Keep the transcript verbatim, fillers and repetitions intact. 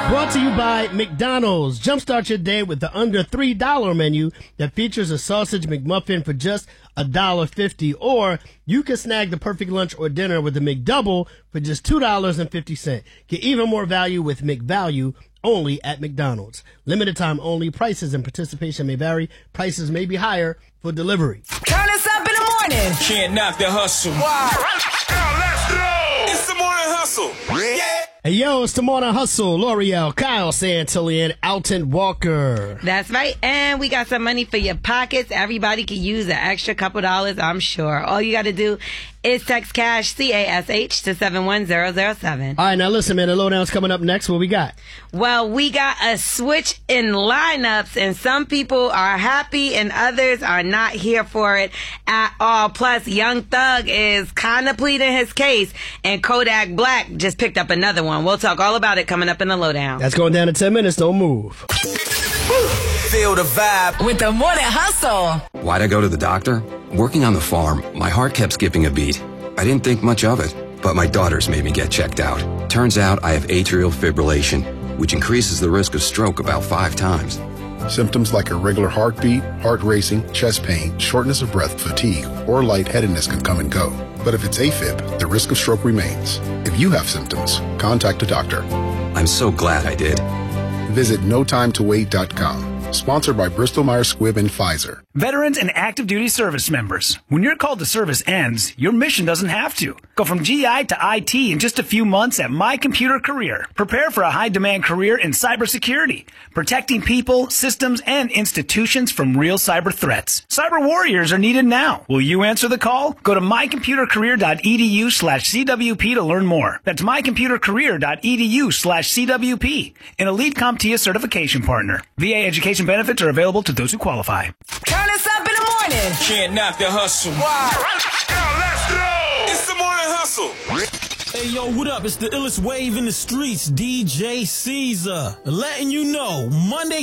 Brought to you by McDonald's. Jumpstart your day with the under three dollar menu that features a sausage McMuffin for just one dollar fifty. Or you can snag the perfect lunch or dinner with the McDouble for just two dollars and fifty cents. Get even more value with McValue only at McDonald's. Limited time only. Prices and participation may vary. Prices may be higher for delivery. Turn us up in the morning. Can't knock the hustle. Why? Let's go. It's the morning hustle. Yeah. Hey, yo, it's the Morning Hustle. L'Oreal, Kyle Santillan, Alton Walker. That's right. And we got some money for your pockets. Everybody can use an extra couple dollars, I'm sure. All you got to do is text cash, C A S H, to seven one zero zero seven. All right, now listen, man. The lowdown's coming up next. What we got? Well, we got a switch in lineups, and some people are happy and others are not here for it at all. Plus, Young Thug is kind of pleading his case, and Kodak Black just picked up another one. We'll talk all about it coming up in the lowdown. That's going down in ten minutes. Don't move. Feel the vibe with the Morning Hustle. Why'd I go to the doctor? Working on the farm, my heart kept skipping a beat. I didn't think much of it, but my daughters made me get checked out. Turns out I have atrial fibrillation, which increases the risk of stroke about five times. Symptoms like irregular heartbeat, heart racing, chest pain, shortness of breath, fatigue, or lightheadedness can come and go. But if it's AFib, the risk of stroke remains. If you have symptoms, contact a doctor. I'm so glad I did. Visit no time to wait dot com. Sponsored by Bristol-Myers Squibb and Pfizer. Veterans and active duty service members, when your call to service ends, your mission doesn't have to. Go from G I to I T in just a few months at My Computer Career. Prepare for a high-demand career in cybersecurity, protecting people, systems, and institutions from real cyber threats. Cyber warriors are needed now. Will you answer the call? Go to my computer career dot e d u slash C W P to learn more. That's my computer career dot e d u slash C W P, an elite CompTIA certification partner. V A education benefits are available to those who qualify. Turn us up in the morning. Can't knock the hustle. Why? Let's go. It's the morning hustle. Hey, yo, what up? It's the illest wave in the streets, D J Caesar. Letting you know, Monday